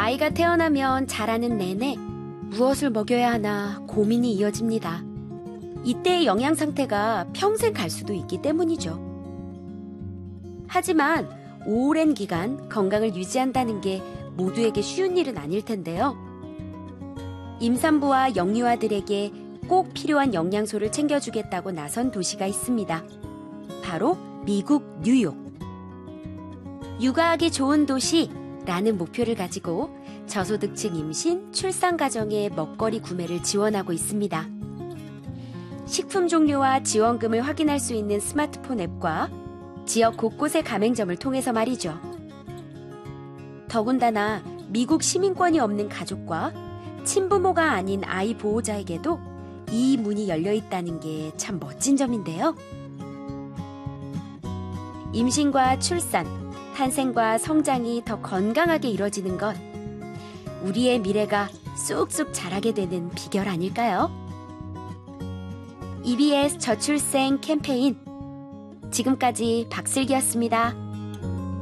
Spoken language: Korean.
아이가 태어나면 자라는 내내 무엇을 먹여야 하나 고민이 이어집니다. 이때의 영양 상태가 평생 갈 수도 있기 때문이죠. 하지만 오랜 기간 건강을 유지한다는 게 모두에게 쉬운 일은 아닐 텐데요. 임산부와 영유아들에게 꼭 필요한 영양소를 챙겨주겠다고 나선 도시가 있습니다. 바로 미국 뉴욕. 육아하기 좋은 도시라는 목표를 가지고 저소득층 임신, 출산 가정의 먹거리 구매를 지원하고 있습니다. 식품 종류와 지원금을 확인할 수 있는 스마트폰 앱과 지역 곳곳의 가맹점을 통해서 말이죠. 더군다나 미국 시민권이 없는 가족과 친부모가 아닌 아이 보호자에게도 이 문이 열려 있다는 게 참 멋진 점인데요. 임신과 출산, 탄생과 성장이 더 건강하게 이뤄지는 건 우리의 미래가 쑥쑥 자라게 되는 비결 아닐까요? EBS 저출생 캠페인 지금까지 박슬기였습니다.